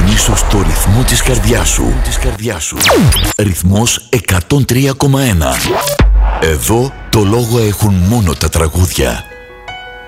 συντονίσου στο ρυθμό της καρδιάς σου. Ρυθμός 103,1. Εδώ το λόγο έχουν μόνο τα τραγούδια.